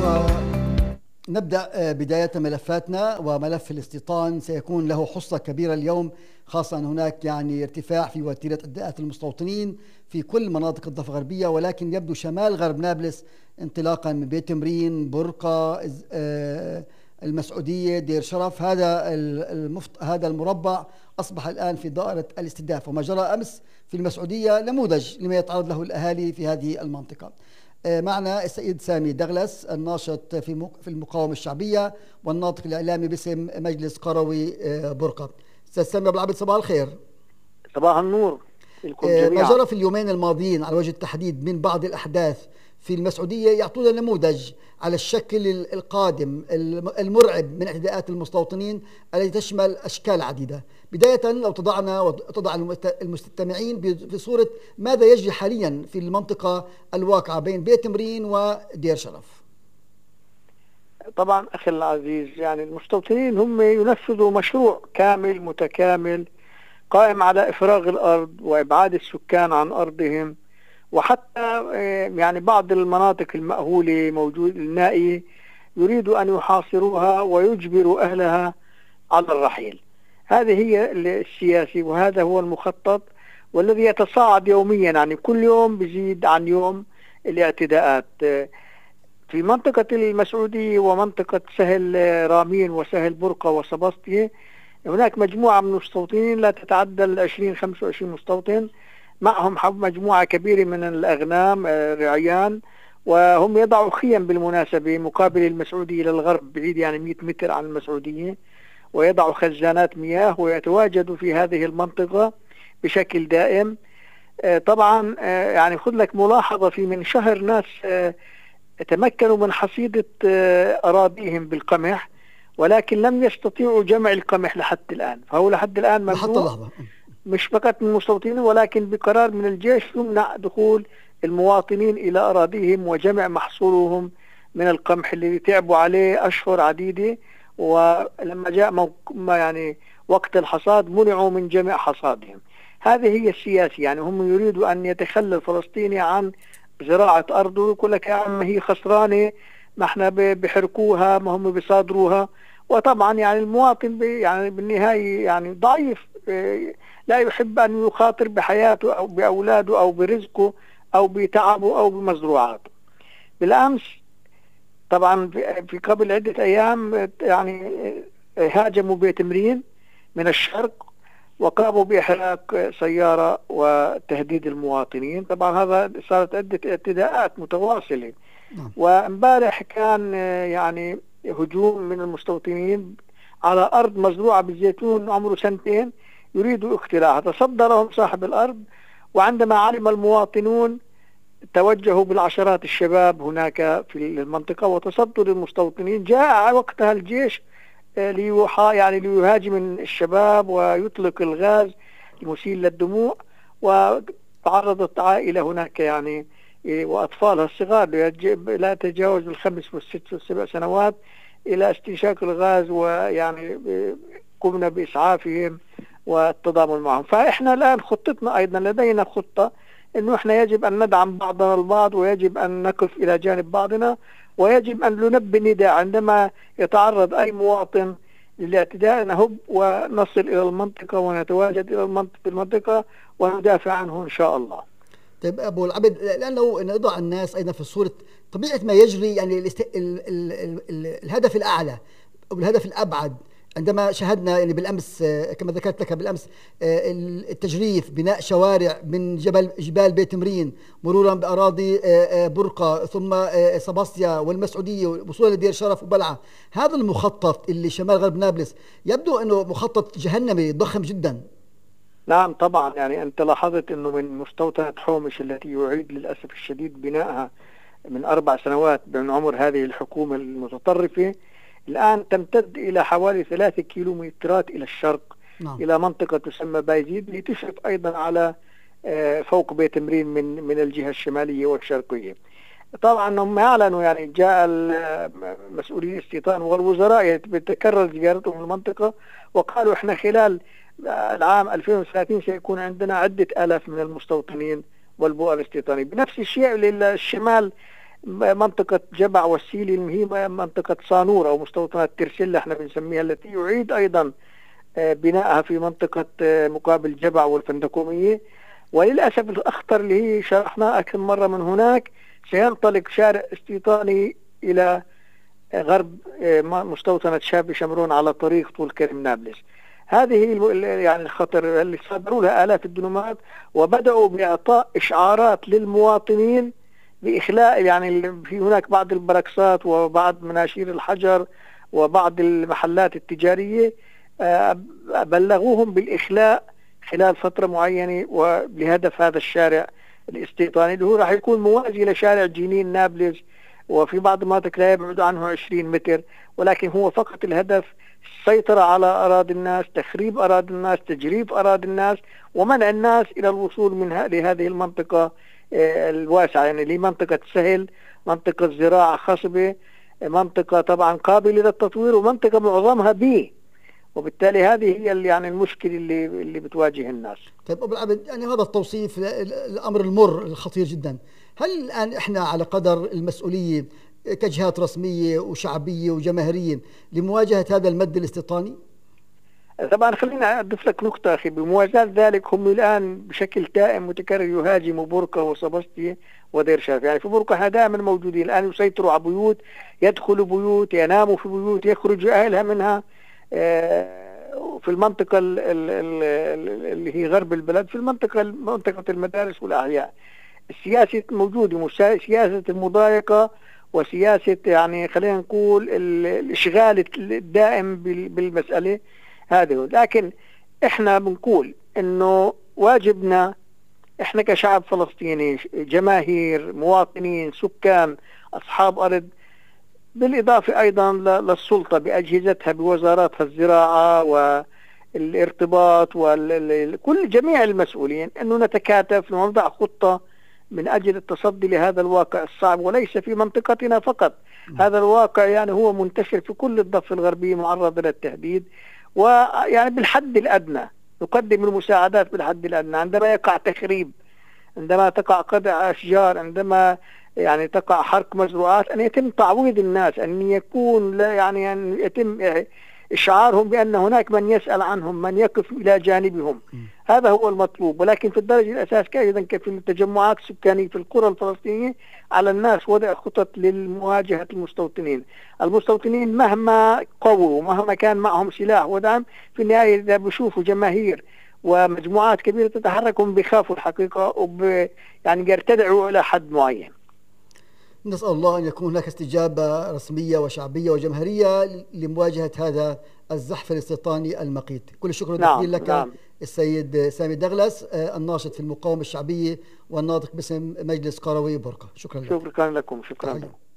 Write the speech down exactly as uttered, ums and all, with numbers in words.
نبدأ بداية ملفاتنا، وملف الاستيطان سيكون له حصة كبيرة اليوم، خاصة أن هناك يعني ارتفاع في وتيرة أداءات المستوطنين في كل مناطق الضفة الغربية، ولكن يبدو شمال غرب نابلس انطلاقا من بيت تمرين، برقة، المسعودية، دير شرف، هذا المفت... هذا المربع أصبح الآن في دائرة الاستهداف. وما جرى أمس في المسعودية نموذج لما يتعرض له الأهالي في هذه المنطقة. معنا السيد سامي دغلس، الناشط في في المقاومة الشعبية والناطق الإعلامي باسم مجلس قروي برقة. أستاذ سامي أبو العبد، صباح الخير. صباح النور لكم جميعا. ما جرى في اليومين الماضيين على وجه التحديد من بعض الأحداث في المسعودية يعطونا نموذج على الشكل القادم المرعب من اعتداءات المستوطنين التي تشمل أشكال عديدة. بداية لو تضعنا وتضع المستمعين في صورة ماذا يجري حاليا في المنطقة الواقعة بين بيت تمرين ودير شرف. طبعا أخي العزيز، يعني المستوطنين هم ينفذوا مشروع كامل متكامل قائم على إفراغ الأرض وإبعاد السكان عن أرضهم، وحتى يعني بعض المناطق المأهولة موجود النائي يريد أن يحاصروها ويجبروا أهلها على الرحيل. هذه هي السياسة وهذا هو المخطط، والذي يتصاعد يوميا، يعني كل يوم بيزيد عن يوم الاعتداءات في منطقة المسعودية ومنطقة سهل رامين وسهل برقة وسباسطية. هناك مجموعة من المستوطنين لا تتعدى ال عشرين خمسة وعشرين مستوطن، معهم مجموعة كبيرة من الأغنام رعيان، وهم يضعوا خيم بالمناسبة مقابل المسعودية للغرب بعيد يعني مئة متر عن المسعودية، ويضعوا خزانات مياه ويتواجدوا في هذه المنطقة بشكل دائم. طبعا يعني خذ لك ملاحظة، في من شهر ناس تمكنوا من حصيدة أراضيهم بالقمح، ولكن لم يستطيعوا جمع القمح لحد الآن، فهو لحد الآن ممنوع مش فقط من المستوطنين، ولكن بقرار من الجيش يمنع دخول المواطنين إلى أراضيهم وجمع محصولهم من القمح اللي تعبوا عليه أشهر عديدة، ولما جاء موق... يعني وقت الحصاد منعوا من جمع حصادهم. هذه هي السياسة، يعني هم يريدوا أن يتخلى الفلسطيني عن زراعة أرضه، يقول لك يا عم هي خسرانة، ما احنا بحركوها، ما هم بيصادروها. وطبعا يعني المواطن يعني بالنهاية يعني ضعيف، لا يحب أن يخاطر بحياته أو بأولاده أو برزقه أو بتعبه أو بمزروعاته. بالأمس طبعا في قبل عدة أيام يعني هاجموا بيت تمرين من الشرق وقاموا بإحراق سيارة وتهديد المواطنين. طبعا هذا صارت عدة اعتداءات متواصلة. وامبارح كان يعني هجوم من المستوطنين على أرض مزروعة بالزيتون عمره سنتين يريدوا اختلاعها، تصدرهم صاحب الأرض، وعندما علم المواطنون توجهوا بالعشرات الشباب هناك في المنطقة وتصدوا للمستوطنين. جاء وقتها الجيش ليوحى يعني ليهاجم الشباب ويطلق الغاز المسيل للدموع، وتعرضت عائلة هناك يعني وأطفالها الصغار لا تتجاوز الخمس والست والسبع سنوات إلى استنشاق الغاز، ويعني قمنا بإسعافهم والتضامن معهم. فإحنا الآن خطتنا أيضا، لدينا خطة إنه إحنا يجب أن ندعم بعضنا البعض، ويجب أن نقف إلى جانب بعضنا، ويجب أن نلبي النداء عندما يتعرض أي مواطن للاعتداء، نهب ونصل إلى المنطقة ونتواجد إلى المنطقة وندافع عنه إن شاء الله. طيب أبو العبد، لأنه نضع الناس أيضا في صورة طبيعة ما يجري، يعني الاست... ال... ال... ال... الهدف الأعلى أو الهدف الأبعد عندما شاهدنا يعني بالأمس كما ذكرت لك بالأمس التجريف، بناء شوارع من جبل جبال بيت تمرين مرورا بأراضي برقة ثم سباسطيا والمسعودية وصولا لدير شرف وبلعة. هذا المخطط اللي شمال غرب نابلس يبدو أنه مخطط جهنمي ضخم جدا. نعم طبعا، يعني أنت لاحظت أنه من مستوطنة حومش التي يعيد للأسف الشديد بنائها من أربع سنوات من عمر هذه الحكومة المتطرفة، الآن تمتد إلى حوالي ثلاثة كيلومترات إلى الشرق. نعم. إلى منطقة تسمى بايزيد لتشرف أيضا على فوق بيت تمرين من من الجهة الشمالية والشرقية. طبعا هم أعلنوا يعني جاء مسؤولي الاستيطان والوزراء بتكرر زيارتهم المنطقة، وقالوا إحنا خلال العام ألفين وثلاثين سيكون عندنا عدة آلاف من المستوطنين والبؤر الاستيطانية. بنفس الشيء للشمال منطقة جبع والسيلي المهيبة، منطقة صانور أو مستوطنة ترسلة احنا بنسميها، التي يعيد أيضا بنائها في منطقة مقابل جبع والفندقومية. وللأسف الأخطر اللي هي شرحناه أكثر مرة، من هناك سينطلق شارع استيطاني إلى غرب مستوطنة شاب شمرون على طريق طول كرم نابلس. هذه يعني الخطر اللي صدروا لها آلاف الدنومات، وبدأوا بإعطاء إشعارات للمواطنين بإخلاء، يعني في هناك بعض البركسات وبعض مناشير الحجر وبعض المحلات التجارية بلغوهم بالإخلاء خلال فترة معينة، ولهدف هذا الشارع الاستيطاني اللي هو راح يكون موازي لشارع جنين نابلس، وفي بعض المناطق لا يبعد عنه عشرين متر، ولكن هو فقط الهدف السيطرة على أراضي الناس، تخريب أراضي الناس، تجريف أراضي الناس، ومنع الناس إلى الوصول من لهذه المنطقة الواسعة، يعني لمنطقة سهل، منطقة زراعة خصبة، منطقة طبعا قابلة للتطوير، ومنطقة معظمها بي، وبالتالي هذه هي اللي يعني المشكلة اللي اللي بتواجه الناس. طيب أبو العبد، يعني هذا التوصيف الأمر المر الخطير جدا، هل الآن إحنا على قدر المسؤولية كجهات رسمية وشعبية وجماهيرية لمواجهة هذا المد الاستيطاني؟ طبعا خلينا أضيف لك نقطة أخي، بموازاة ذلك هم الآن بشكل دائم متكرر يهاجموا بورقة وصبستي ودير شرف. يعني في بورقة دائما موجودين الآن، يسيطروا على بيوت، يدخلوا بيوت، يناموا في بيوت، يخرجوا أهلها منها. في المنطقة اللي هي غرب البلد، في المنطقة منطقة المدارس والأحياء، السياسة موجودة، مش سياسة المضايقة وسياسة يعني خلينا نقول الإشغال الدائم بالمسألة هذه. لكن احنا بنقول انه واجبنا احنا كشعب فلسطيني، جماهير، مواطنين، سكان، اصحاب ارض، بالاضافة ايضا للسلطة باجهزتها، بوزاراتها الزراعة والارتباط وكل جميع المسؤولين، انه نتكاتف ونضع خطة من اجل التصدي لهذا الواقع الصعب، وليس في منطقتنا فقط. هذا الواقع يعني هو منتشر في كل الضفة الغربية، معرض للتهديد. ويعني بالحد الأدنى نقدم المساعدات بالحد الأدنى عندما يقع تخريب، عندما تقع قطع أشجار، عندما يعني تقع حرق مزروعات، أن يتم تعويض الناس، أن يكون لا يعني أن يتم إشعارهم بأن هناك من يسأل عنهم، من يقف إلى جانبهم. م. هذا هو المطلوب. ولكن في الدرجة الأساس أيضا في التجمعات السكانية في القرى الفلسطينية على الناس وضع خطط لمواجهة المستوطنين. المستوطنين مهما قووا ومهما كان معهم سلاح ودعم، في النهاية إذا بيشوفوا جماهير ومجموعات كبيرة تتحرك، هم بيخافوا الحقيقة، وب يعني يرتدعوا إلى حد معين. نسأل الله أن يكون هناك استجابة رسمية وشعبية وجماهيرية لمواجهة هذا الزحف الاستيطاني المقيت. كل الشكر والتقدير لك نعم. السيد سامي دغلس، الناشط في المقاومة الشعبية والناطق باسم مجلس قروي برقة. شكرا لك. شكرا لكم. شكرا لكم.